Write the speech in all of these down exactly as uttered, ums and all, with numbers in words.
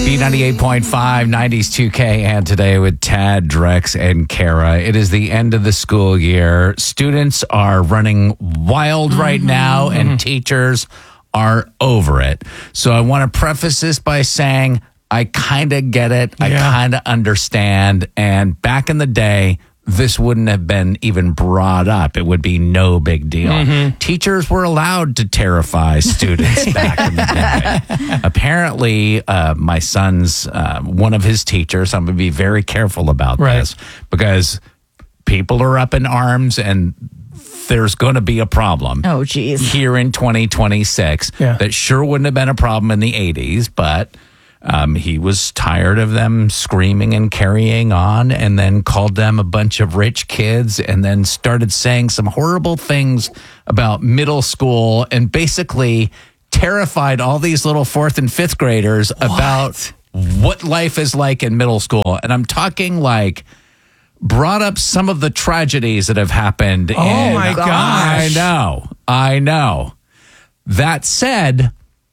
B ninety-eight point five, nineties two K, and today with Tad, Drex, and Kara. It is the end of the school year. Students are running wild mm-hmm. right now, and mm-hmm. teachers are over it. So I want to preface this by saying I kind of get it. Yeah. I kind of understand. And back in the day, this wouldn't have been even brought up. It would be no big deal. Mm-hmm. Teachers were allowed to terrify students back in the day. Apparently, uh, my son's, uh, one of his teachers, I'm going to be very careful about right. this, because people are up in arms and there's going to be a problem. Oh, geez. Here in twenty twenty-six. Yeah. That sure wouldn't have been a problem in the eighties, but Um, he was tired of them screaming and carrying on, and then called them a bunch of rich kids, and then started saying some horrible things about middle school, and basically terrified all these little fourth and fifth graders what? about what life is like in middle school. And I'm talking like brought up some of the tragedies that have happened. Oh, in, my gosh. I know. I know. That said,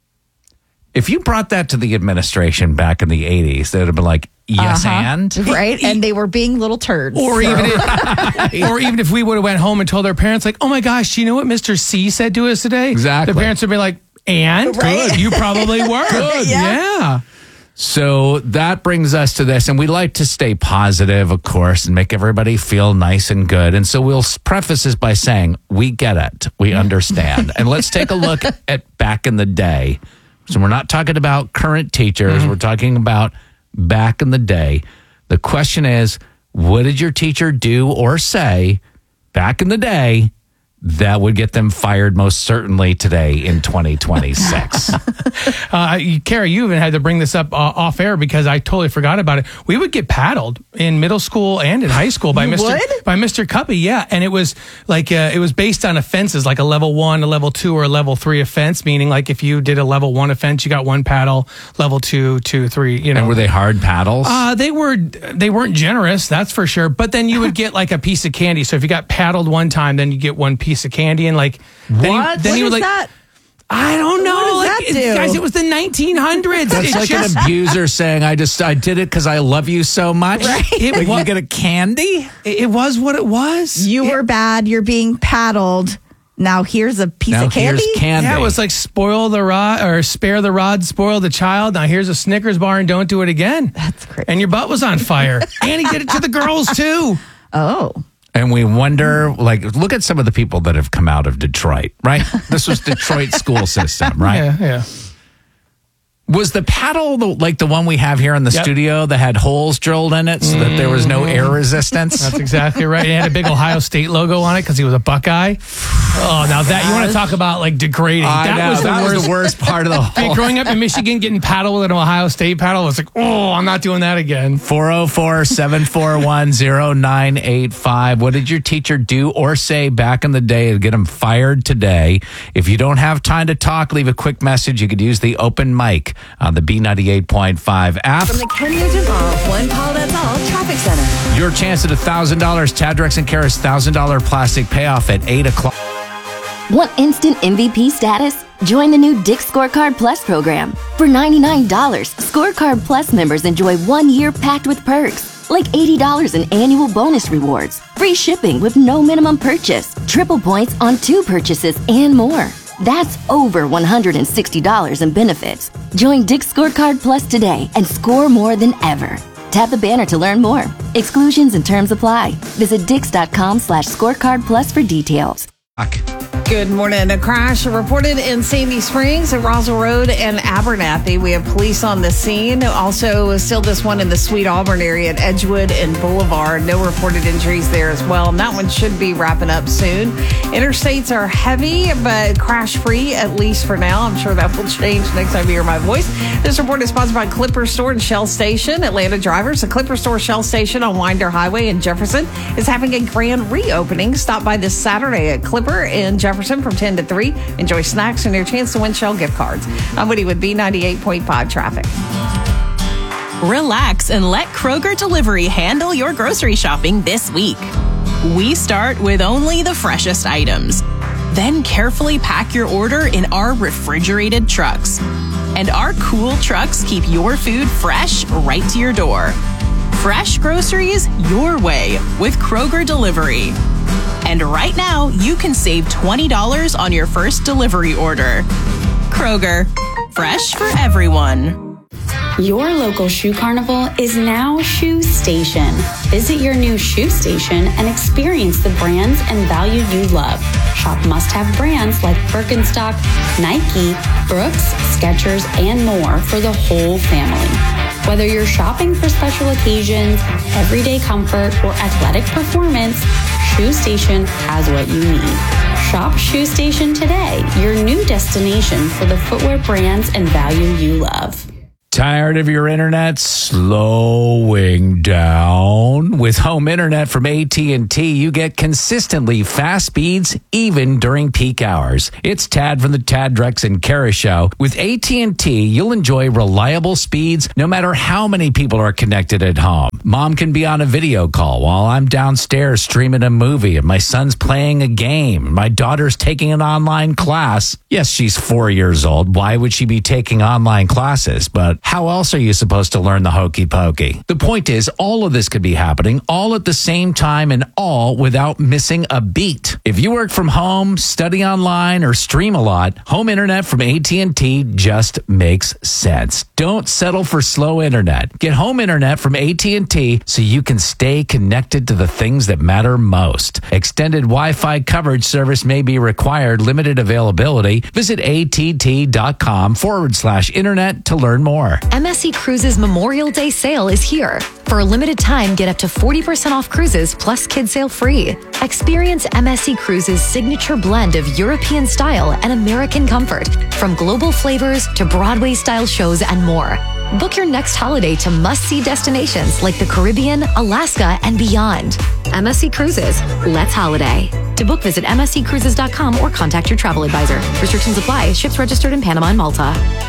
if you brought that to the administration back in the eighties, they would have been like, yes, uh-huh. and? Right, and they were being little turds. Or, so. even, if, or even if we would have went home and told our parents, like, oh my gosh, do you know what Mister C said to us today? Exactly. The parents would be like, and? Right? Good. You probably were. Good. Yeah. yeah. So that brings us to this, and we like to stay positive, of course, and make everybody feel nice and good. And so we'll preface this by saying, we get it. We understand. And let's take a look at back in the day. So we're not talking about current teachers. Mm-hmm. We're talking about back in the day. The question is, what did your teacher do or say back in the day that would get them fired most certainly today in twenty twenty-six? uh, Kara, you even had to bring this up uh, off air because I totally forgot about it. We would get paddled in middle school and in high school by you Mister Would? by Mister Cuppy, yeah. And it was like uh, it was based on offenses, like a level one, a level two, or a level three offense. Meaning, like if you did a level one offense, you got one paddle. Level two, two, three. You know, and were they hard paddles? Uh, they were. They weren't generous, that's for sure. But then you would get like a piece of candy. So if you got paddled one time, then you get one piece of candy, and like what? Then you, then what you is would, like, that? I don't know. What does like, that do? It, guys, it was the nineteen hundreds. That's It like just, an abuser saying, I just, I did it because I love you so much. Right. It, It you was- get a candy? It, it was what it was. You It- were bad. You're being paddled. Now here's a piece Now of candy. here's candy. Yeah, it was like spoil the rod or spare the rod, spoil the child. Now here's a Snickers bar and don't do it again. That's crazy. And your butt was on fire. And he did it to the girls too. Oh. And we wonder, like, look at some of the people that have come out of Detroit, right? This was Detroit school system, right? Yeah, yeah. Was the paddle the, like the one we have here in the Yep. studio that had holes drilled in it so that there was no air resistance? That's exactly right. It had a big Ohio State logo on it because he was a Buckeye. Oh, now that, you want to talk about like degrading. I that know, was the that worst. was the worst part of the Hey, whole. growing up in Michigan, getting paddled with an Ohio State paddle, was like, oh, I'm not doing that again. four oh four, seven four one, oh nine eight five. What did your teacher do or say back in the day to get him fired today? If you don't have time to talk, leave a quick message. You could use the open mic on the B ninety-eight point five app. From the Ken Nugent Law One Call That's All Traffic Center. Your chance at one thousand dollars. Tad, Drex, and Kara's one thousand dollars plastic payoff at eight o'clock. Want instant M V P status? Join the new Dick's Scorecard Plus program. For ninety-nine dollars, Scorecard Plus members enjoy one year packed with perks, like eighty dollars in annual bonus rewards, free shipping with no minimum purchase, triple points on two purchases, and more. That's over one hundred sixty dollars in benefits. Join Dick's Scorecard Plus today and score more than ever. Tap the banner to learn more. Exclusions and terms apply. Visit dix.com slash scorecard plus for details. Good morning. A crash reported in Sandy Springs at Roswell Road and Abernathy. We have police on the scene. Also, still this one in the Sweet Auburn area at Edgewood and Boulevard. No reported injuries there as well. And that one should be wrapping up soon. Interstates are heavy, but crash-free, at least for now. I'm sure that will change next time you hear my voice. This report is sponsored by Clipper Store and Shell Station. Atlanta drivers, the Clipper Store Shell Station on Winder Highway in Jefferson is having a grand reopening. Stop by this Saturday at Clipper in Jefferson from ten to three. Enjoy snacks and your chance to win Shell gift cards. I'm Woody with B ninety-eight point five traffic. Relax and let Kroger Delivery handle your grocery shopping this week. We start with only the freshest items. Then carefully pack your order in our refrigerated trucks. And our cool trucks keep your food fresh right to your door. Fresh groceries your way with Kroger Delivery. And right now, you can save twenty dollars on your first delivery order. Kroger, fresh for everyone. Your local shoe carnival is now Shoe Station. Visit your new Shoe Station and experience the brands and value you love. Shop must-have brands like Birkenstock, Nike, Brooks, Skechers, and more for the whole family. Whether you're shopping for special occasions, everyday comfort, or athletic performance, Shoe Station has what you need. Shop Shoe Station today, your new destination for the footwear brands and value you love. Tired of your internet slowing down? With home internet from A T and T, you get consistently fast speeds even during peak hours. It's Tad from the Tad, Drex, and Kara Show. With A T and T, you'll enjoy reliable speeds no matter how many people are connected at home. Mom can be on a video call while I'm downstairs streaming a movie and my son's playing a game. My daughter's taking an online class. Yes, she's four years old. Why would she be taking online classes? But how else are you supposed to learn the hokey pokey? The point is, all of this could be happening all at the same time and all without missing a beat. If you work from home, study online, or stream a lot, home internet from A T and T just makes sense. Don't settle for slow internet. Get home internet from A T and T so you can stay connected to the things that matter most. Extended Wi-Fi coverage service may be required. Limited availability. Visit att.com forward slash internet to learn more. M S C Cruises Memorial Day sale is here. For a limited time, get up to forty percent off cruises plus kid sale free. Experience M S C Cruises' signature blend of European style and American comfort, from global flavors to Broadway-style shows and more. Book your next holiday to must-see destinations like the Caribbean, Alaska, and beyond. M S C Cruises. Let's holiday. To book, visit m s c cruises dot com or contact your travel advisor. Restrictions apply. Ships registered in Panama and Malta.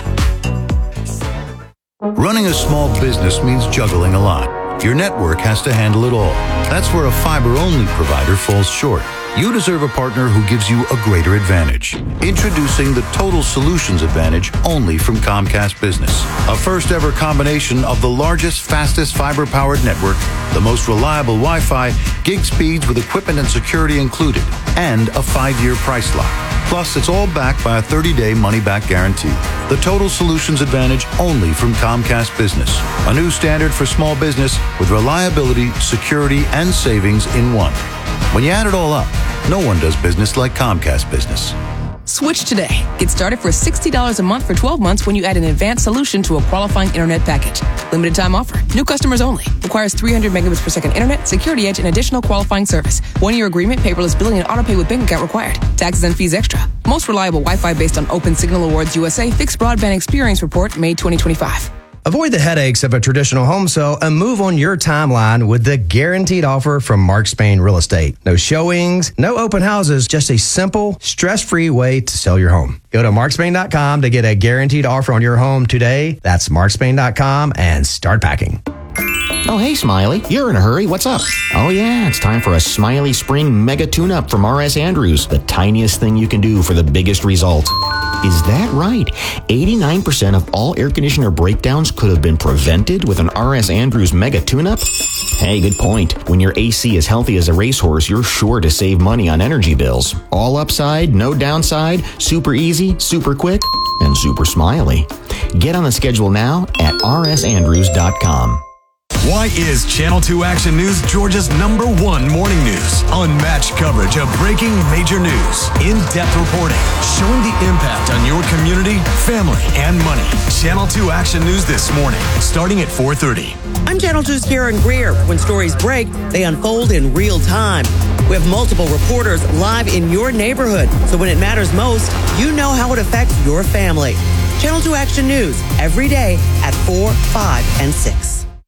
Running a small business means juggling a lot. Your network has to handle it all. That's where a fiber-only provider falls short. You deserve a partner who gives you a greater advantage. Introducing the Total Solutions Advantage only from Comcast Business. A first-ever combination of the largest, fastest fiber-powered network, the most reliable Wi-Fi, gig speeds with equipment and security included, and a five-year price lock. Plus, it's all backed by a thirty-day money-back guarantee. The Total Solutions Advantage only from Comcast Business. A new standard for small business with reliability, security, and savings in one. When you add it all up, no one does business like Comcast Business. Switch today. Get started for sixty dollars a month for twelve months when you add an advanced solution to a qualifying internet package. Limited time offer. New customers only. Requires three hundred megabits per second internet, security edge, and additional qualifying service. One-year agreement, paperless billing, and autopay with bank account required. Taxes and fees extra. Most reliable Wi-Fi based on Open Signal Awards U S A Fixed Broadband Experience Report, May twenty twenty-five. Avoid the headaches of a traditional home sale and move on your timeline with the guaranteed offer from Mark Spain Real Estate. No showings, no open houses, just a simple, stress-free way to sell your home. Go to mark spain dot com to get a guaranteed offer on your home today. That's mark spain dot com and start packing. Oh, hey, Smiley. You're in a hurry. What's up? Oh, yeah, it's time for a Smiley Spring Mega Tune-Up from R S Andrews. The tiniest thing you can do for the biggest result. Is that right? eighty-nine percent of all air conditioner breakdowns could have been prevented with an R S Andrews Mega Tune-Up? Hey, good point. When your A C is healthy as a racehorse, you're sure to save money on energy bills. All upside, no downside, super easy, super quick, and super smiley. Get on the schedule now at r s andrews dot com. Why is Channel two Action News Georgia's number one morning news? Unmatched coverage of breaking major news. In-depth reporting showing the impact on your community, family, and money. Channel two Action News this morning, starting at four thirty. I'm Channel two's Karen Greer. When stories break, they unfold in real time. We have multiple reporters live in your neighborhood, so when it matters most, you know how it affects your family. Channel two Action News, every day at four, five, and six.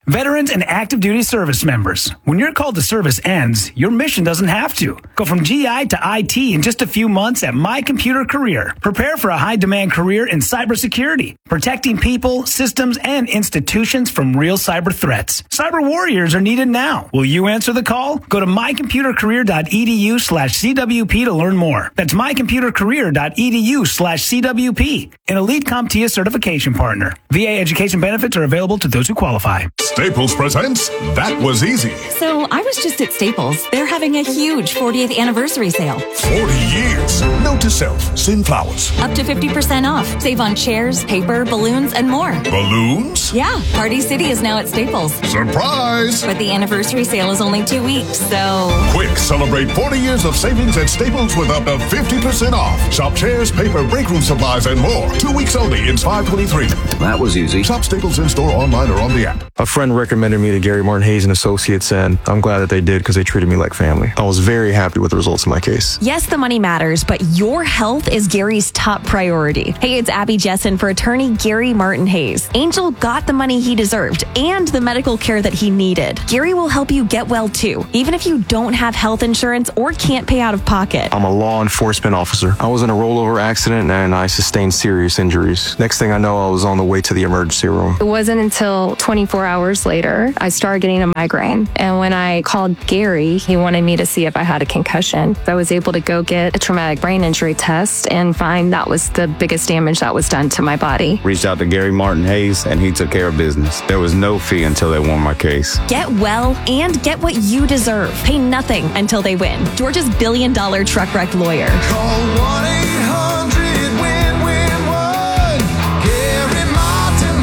Veterans and active duty service members, when your call to service ends, your mission doesn't have to. Go from G I to I T in just a few months at My Computer Career. Prepare for a high-demand career in cybersecurity, protecting people, systems, and institutions from real cyber threats. Cyber warriors are needed now. Will you answer the call? Go to mycomputercareer.edu slash CWP to learn more. That's mycomputercareer.edu slash CWP. An Elite CompTIA certification partner. V A education benefits are available to those who qualify. Staples presents That Was Easy. So I was just at Staples. They're having a huge fortieth anniversary sale. forty years. Note to self, send flowers. Up to fifty percent off. Save on chairs, paper, balloons, and more. Balloons? Yeah, Party City is now at Staples. Surprise! But the anniversary sale is only two weeks, so... Quick, celebrate forty years of savings at Staples with up to fifty percent off. Shop chairs, paper, break room supplies, and more. Two weeks only. It's five twenty-three. That was easy. Shop Staples in-store, online, or on the app. A friend recommended me to Gary Martin Hayes and Associates, and I'm glad that they did because they treated me like family. I was very happy with the results of my case. Yes, the money matters, but your health is Gary's top priority. Hey, it's Abby Jessen for attorney Gary Martin Hayes. Angel got the money he deserved and the medical care that he needed. Gary will help you get well too, even if you don't have health insurance or can't pay out of pocket. I'm a law enforcement officer. I was in a rollover accident and I sustained serious injuries. Next thing I know, I was on the way to the emergency room. It wasn't until twenty-four hours later, I started getting a migraine. And when I called Gary, he wanted me to see if I had a concussion. I was able to go get a traumatic brain injury test and find that was the biggest damage that was done to my body. Reached out to Gary Martin Hayes, and he took care of business. There was no fee until they won my case. Get well and get what you deserve. Pay nothing until they win. Georgia's billion dollar truck wreck lawyer. Call one eight hundred win win one. Gary Martin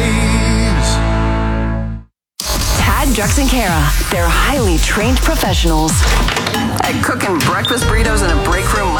Hayes. Tad, Drex, and Kara. They're highly trained professionals at cooking breakfast burritos in a break room